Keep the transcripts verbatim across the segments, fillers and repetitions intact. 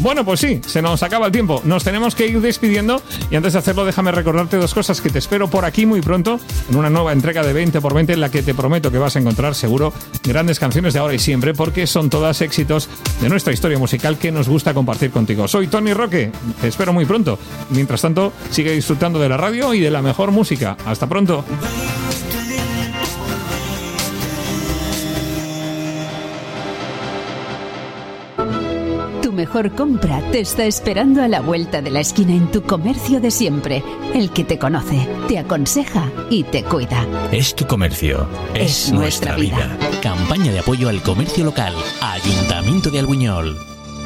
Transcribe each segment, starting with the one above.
Bueno, pues sí, se nos acaba el tiempo. Nos tenemos que ir despidiendo y antes de hacerlo déjame recordarte dos cosas que te espero por aquí muy pronto en una nueva entrega de veinte por veinte en la que te prometo que vas a encontrar seguro grandes canciones de ahora y siempre porque son todas éxitos de nuestra historia musical que nos gusta compartir contigo. Soy Tony Roque, te espero muy pronto. Mientras tanto, sigue disfrutando de la radio y de la mejor música. Hasta pronto. Tu mejor compra te está esperando a la vuelta de la esquina en tu comercio de siempre. El que te conoce, te aconseja y te cuida. Es tu comercio. Es, es nuestra, nuestra vida. vida. Campaña de apoyo al comercio local. Ayuntamiento de Albuñol.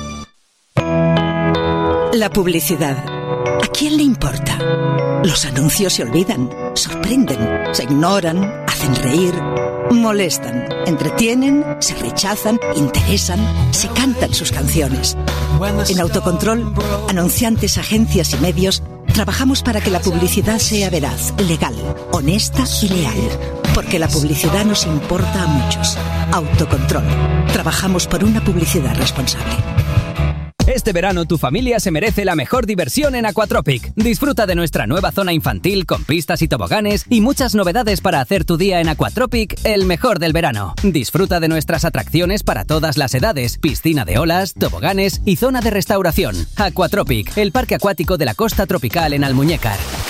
La publicidad. ¿A quién le importa? Los anuncios se olvidan, sorprenden, se ignoran, hacen reír, molestan, entretienen, se rechazan, interesan, se cantan sus canciones. En Autocontrol, anunciantes, agencias y medios, trabajamos para que la publicidad sea veraz, legal, honesta y leal. Porque la publicidad nos importa a muchos. Autocontrol. Trabajamos por una publicidad responsable. Este verano tu familia se merece la mejor diversión en Aquatropic. Disfruta de nuestra nueva zona infantil con pistas y toboganes y muchas novedades para hacer tu día en Aquatropic el mejor del verano. Disfruta de nuestras atracciones para todas las edades, piscina de olas, toboganes y zona de restauración. Aquatropic, el parque acuático de la costa tropical en Almuñécar.